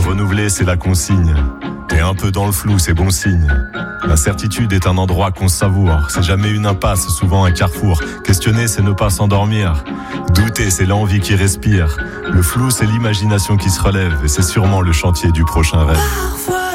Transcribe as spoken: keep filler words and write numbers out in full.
renouveler, c'est la consigne. Et un peu dans le flou, c'est bon signe. L'incertitude est un endroit qu'on savoure. C'est jamais une impasse, souvent un carrefour. Questionner, c'est ne pas s'endormir. Douter, c'est l'envie qui respire. Le flou, c'est l'imagination qui se relève. Et c'est sûrement le chantier du prochain rêve. Parfois